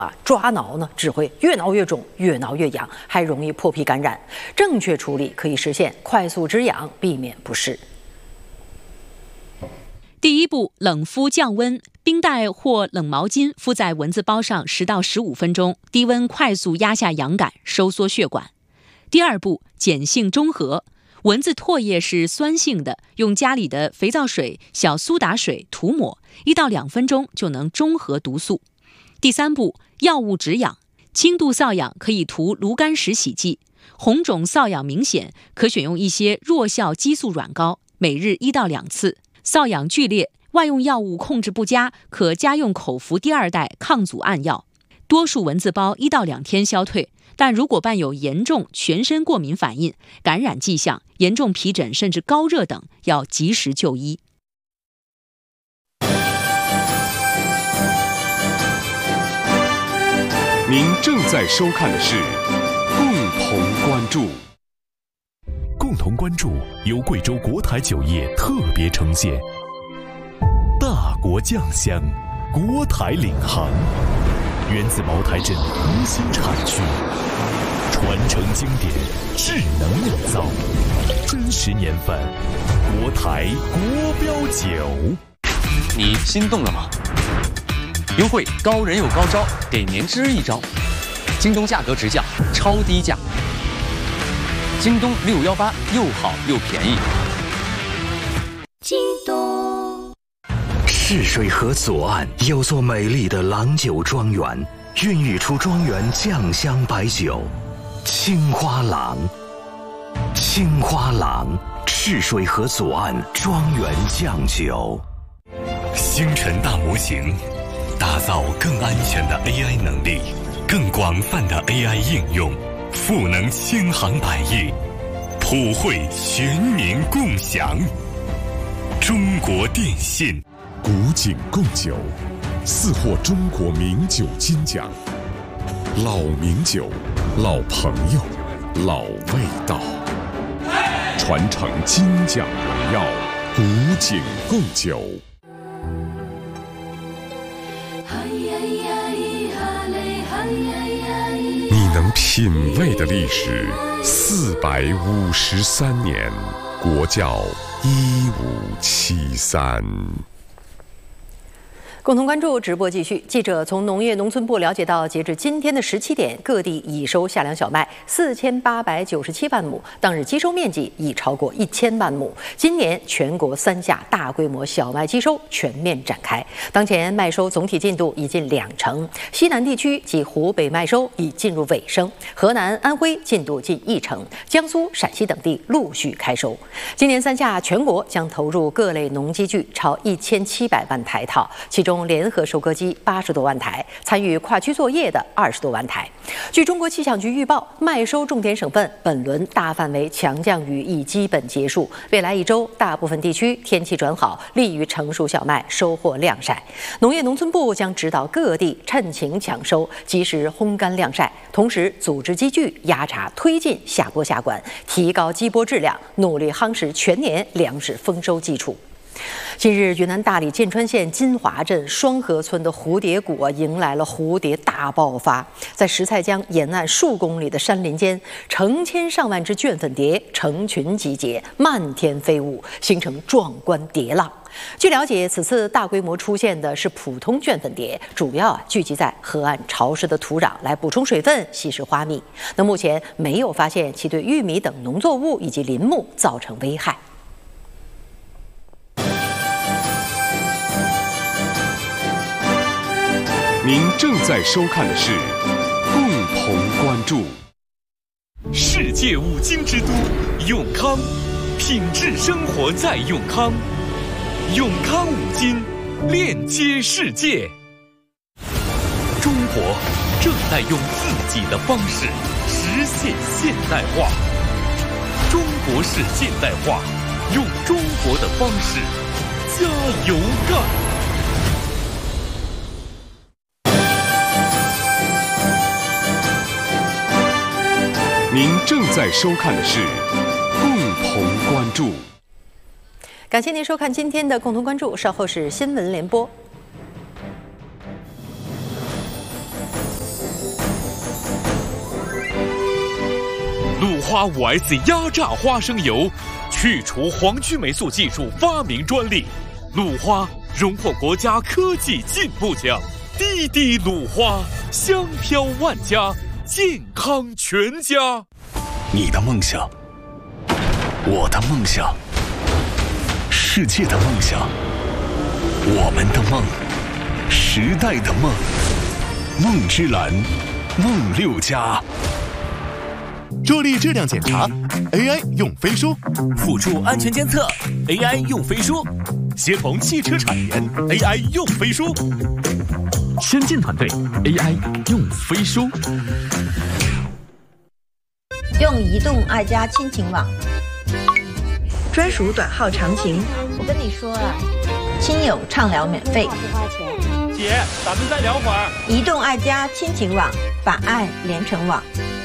抓挠呢只会越挠越肿，越挠越痒，还容易破皮感染。正确处理可以实现快速止痒，避免不适。 第一步，冷敷降温，冰袋或冷毛巾敷在蚊子包上10到15分钟，低温快速压下痒感，收缩血管。第二步，碱性中和，蚊子唾液是酸性的，用家里的肥皂水、小苏打水涂抹，1到2分钟就能中和毒素。第三步，药物止痒，轻度瘙痒可以涂炉甘石洗剂，红肿瘙痒明显可选用一些弱效激素软膏，每日1到2次。瘙痒剧烈，外用药物控制不佳，可家用口服第2代抗组胺药。多数蚊子包1到2天消退，但如果伴有严重全身过敏反应、感染迹象、严重皮疹甚至高热等，要及时就医。 您正在收看的是共同关注。 共同关注由贵州国台酒业特别呈现。大国酱香，国台领航，源自茅台镇无心产区，传承经典，智能酿造，真实年份，国台国标酒。 你心动了吗？优惠高人有高招，给年之一招。京东价格直降，超低价。京东618又好又便宜。 京东。泗水河左岸有座美丽的郎酒庄园，孕育出庄园酱香白酒，青花郎。青花郎，泗水河左岸庄园酱酒。 星辰大模型。打造更安全的 AI 能力，更广泛的 AI 应用，赋能千行百业，普惠全民共享。中国电信古井贡酒4获中国名酒金奖，老名酒，老朋友，老味道，传承金奖荣耀，古井贡酒。你能品味的历史453年，国窖1573。 共同关注直播继续。记者从农业农村部了解到，截至今天的17点，各地已收下粮小麦4897万亩，当日机收面积已超过1000万亩。今年全国3价大规模小麦机收全面展开，当前麦收总体进度已近20%，西南地区及湖北麦收已进入尾声，河南、安徽进度近1%，江苏、陕西等地陆续开收。今年3价全国将投入各类农机具超1700万台套，其中联合收割机80多万台，参与跨区作业的20多万台。据中国气象局预报，麦收重点省份本轮大范围强降雨已基本结束，未来1周大部分地区天气转好，利于成熟小麦收获晾晒。农业农村部将指导各地趁晴抢收，及时烘干晾晒，同时组织机具压茬推进下播下管，提高机播质量，努力夯实全年粮食丰收基础。近日，云南大理剑川县金华镇双河村的蝴蝶谷迎来了蝴蝶大爆发。在石菜江沿岸数公里的山林间，成千上万只卷粉蝶成群集结，漫天飞舞，形成壮观蝶浪。据了解，此次大规模出现的是普通卷粉蝶，主要聚集在河岸潮湿的土壤来补充水分、吸食花蜜。那目前没有发现其对玉米等农作物以及林木造成危害。 您正在收看的是共同关注。 世界五金之都永康，品质生活在永康，永康五金链接世界。中国正在用自己的方式实现现代化，中国式现代化，用中国的方式加油干。 您正在收看的是共同关注。 感谢您收看今天的共同关注，稍后是新闻联播。 花5S 压榨花生油，去除黄曲霉素技术发明专利，鲁花荣获国家科技进步奖。滴滴鲁花，香飘万家，健康全家。 你的梦想，我的梦想，世界的梦想，我们的梦，时代的梦，梦之蓝，梦6家。 助力质量检查 ，AI 用飞书； 辅助安全监测 ，AI 用飞书； 协同汽车产研 ，AI 用飞书； 先进团队 AI 用飞书。 用移动爱家亲情网，专属短号长情。我跟你说了，亲友畅聊免费， 不花钱。 姐，咱们再聊会儿。 移动爱家亲情网，把爱连成网。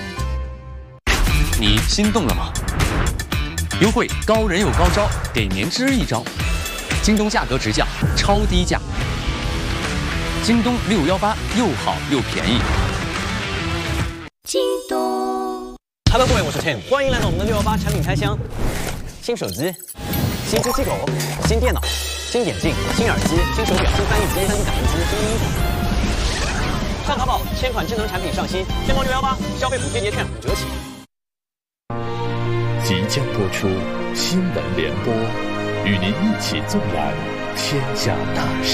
你心动了吗？优惠高人有高招，给年之一招。京东价格直降，超低价。京东618又好又便宜。 京东。 Hello， 各位，我是 Tim， 欢迎来到我们的618产品开箱。新手机、新机器狗、新电脑、新眼镜、新耳机、新手表、新翻译机、3D 打印机、新衣服。上淘宝千款智能产品上新，天猫618消费补贴节券5折起。 即将播出新闻联播，与您一起纵览天下大事。